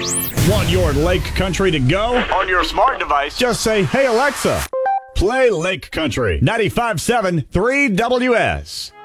Want your lake country to go? On your smart device, Just say, hey, Alexa, play Lake Country 95.7 3WS.